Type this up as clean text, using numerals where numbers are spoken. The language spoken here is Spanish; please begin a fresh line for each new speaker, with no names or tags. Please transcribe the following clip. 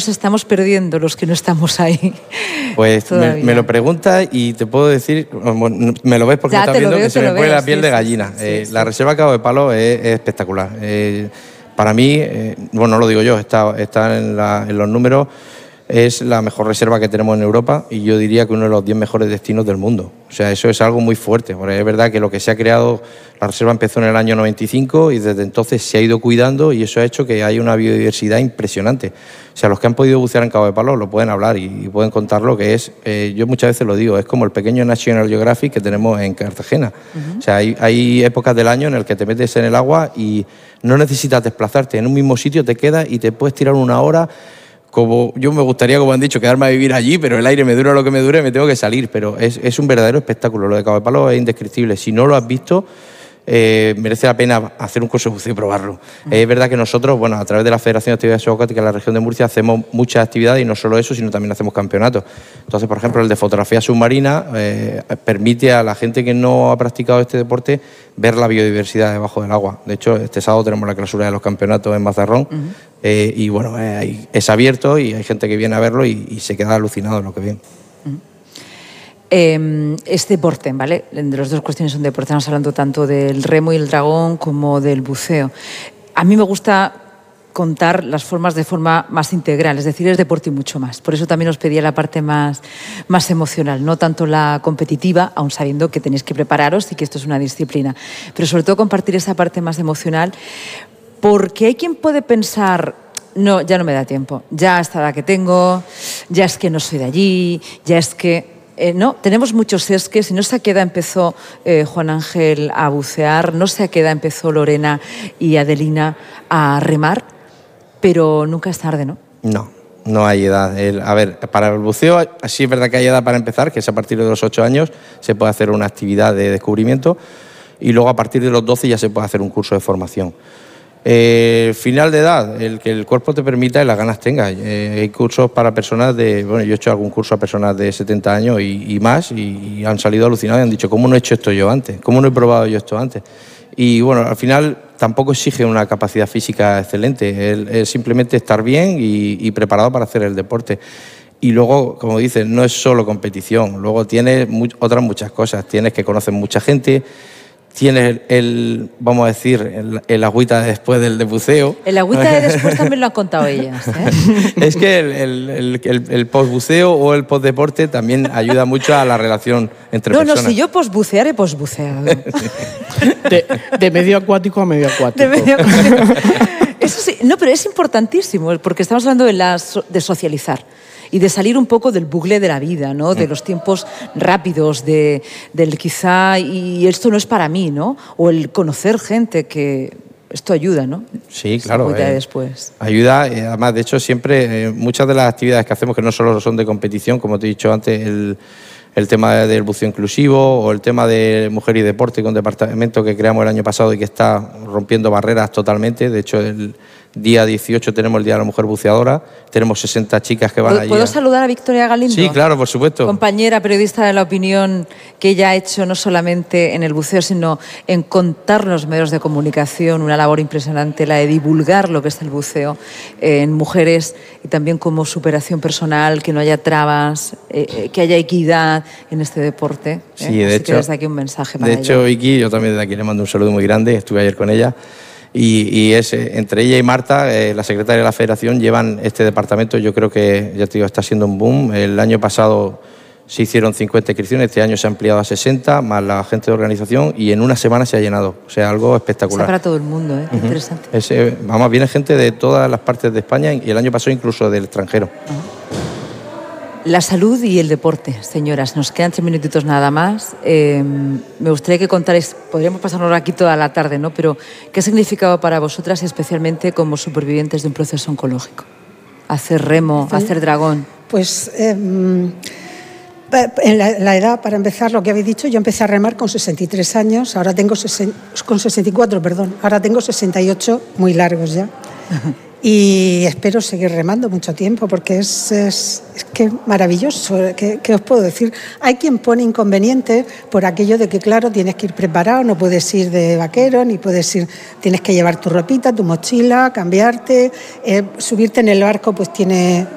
nos estamos perdiendo los que no estamos ahí?
Pues me lo preguntas y te puedo decir, me lo ves porque me estás viendo, que se me pone la piel de gallina. La reserva Cabo de Palos es espectacular. Para mí, bueno, no lo digo yo, está en los números, es la mejor reserva que tenemos en Europa y yo diría que uno de los 10 mejores destinos del mundo. O sea, eso es algo muy fuerte, porque es verdad que lo que se ha creado, la reserva empezó en el año 95 y desde entonces se ha ido cuidando y eso ha hecho que haya una biodiversidad impresionante. O sea, los que han podido bucear en Cabo de Palos lo pueden hablar y pueden contar lo que es. Yo muchas veces lo digo, es como el pequeño National Geographic que tenemos en Cartagena. O sea, hay épocas del año en las que te metes en el agua y no necesitas desplazarte. En un mismo sitio te quedas y te puedes tirar una hora. Como yo me gustaría, como han dicho, quedarme a vivir allí, pero el aire me dura lo que me dure, me tengo que salir. Pero es un verdadero espectáculo. Lo de Cabo de Palos es indescriptible. Si no lo has visto, merece la pena hacer un curso de buceo y probarlo. Es verdad que nosotros, bueno, a través de la Federación de Actividades Subacuáticas de la región de Murcia hacemos muchas actividades y no solo eso, sino también hacemos campeonatos. Entonces, por ejemplo, el de fotografía submarina permite a la gente que no ha practicado este deporte ver la biodiversidad debajo del agua. De hecho, este sábado tenemos la clausura de los campeonatos en Mazarrón y bueno, es abierto y hay gente que viene a verlo y se queda alucinado en lo que ven.
Es deporte, ¿vale? De las dos cuestiones son deporte. Estamos hablando tanto del remo y el dragón como del buceo. A mí me gusta contar las formas de forma más integral, es decir, es deporte y mucho más. Por eso también os pedía la parte más emocional, no tanto la competitiva, aun sabiendo que tenéis que prepararos y que esto es una disciplina, pero sobre todo compartir esa parte más emocional, porque hay quien puede pensar: no, ya no me da tiempo, ya hasta la que tengo, ya es que no soy de allí, ya es que... no, tenemos muchos esques y no sé a qué edad empezó Juan Ángel a bucear, no sé a qué edad empezó Lorena y Adelina a remar, pero nunca es tarde, ¿no?
No hay edad. A ver, para el buceo sí es verdad que hay edad para empezar, que es a partir de los 8 años se puede hacer una actividad de descubrimiento y luego a partir de los 12 ya se puede hacer un curso de formación. Final de edad, el que el cuerpo te permita y las ganas tengas. Hay cursos para personas de... Bueno, yo he hecho algún curso a personas de 70 años y más y han salido alucinados y han dicho: ¿cómo no he hecho esto yo antes? ¿Cómo no he probado yo esto antes? Y bueno, al final tampoco exige una capacidad física excelente, es simplemente estar bien y preparado para hacer el deporte. Y luego, como dices, no es solo competición, luego tienes otras muchas cosas, tienes que conocer mucha gente. Tienes vamos a decir, el agüita de después del de buceo.
El agüita de después también lo han contado ellas, ¿eh?
Es que el postbuceo o el postdeporte también ayuda mucho a la relación entre personas.
No, si yo posbucear he posbuceado.
De medio acuático a medio acuático.
De medio acuático. Eso sí, no, pero es importantísimo, porque estamos hablando de socializar y de salir un poco del bucle de la vida, ¿no? De los tiempos rápidos, del quizá, y esto no es para mí, ¿no? O el conocer gente, que esto ayuda, ¿no?
Sí, claro.
Después.
Ayuda, además, de hecho, siempre muchas de las actividades que hacemos, que no solo son de competición, como te he dicho antes, el tema del buceo inclusivo o el tema de mujer y deporte, con un departamento que creamos el año pasado y que está rompiendo barreras totalmente. De hecho, el día 18 tenemos el Día de la Mujer Buceadora, tenemos 60 chicas que van allí.
¿Puedo saludar a Victoria Galindo?
Sí, claro, por supuesto.
Compañera periodista de La Opinión, que ella ha hecho no solamente en el buceo, sino en contar los medios de comunicación, una labor impresionante, la de divulgar lo que es el buceo en mujeres y también como superación personal, que no haya trabas, que haya equidad en este deporte.
Sí, de hecho,
que desde aquí un mensaje para ella.
De hecho, Iki, yo también desde aquí le mando un saludo muy grande, estuve ayer con ella. Y entre ella y Marta, la secretaria de la Federación, llevan este departamento. Yo creo que, ya te digo, está siendo un boom. El año pasado se hicieron 50 inscripciones, este año se ha ampliado a 60, más la gente de organización, y en una semana se ha llenado. O sea, algo espectacular.
Está para todo el mundo, ¿eh? Qué interesante.
Vamos, viene gente de todas las partes de España y el año pasado incluso del extranjero.
La salud y el deporte, señoras. Nos quedan 3 minutitos nada más. Me gustaría que contarais, podríamos pasarnos aquí toda la tarde, ¿no? Pero, ¿qué ha significado para vosotras, especialmente como supervivientes de un proceso oncológico? Hacer remo, hacer dragón.
Pues en la edad, para empezar, lo que habéis dicho, yo empecé a remar con 63 años, ahora tengo con 64, perdón, ahora tengo 68, muy largos ya. Y espero seguir remando mucho tiempo porque es que maravilloso. ¿Qué os puedo decir? Hay quien pone inconvenientes por aquello de que, claro, tienes que ir preparado, no puedes ir de vaquero, ni puedes ir, tienes que llevar tu ropita, tu mochila, cambiarte, subirte en el barco, pues tiene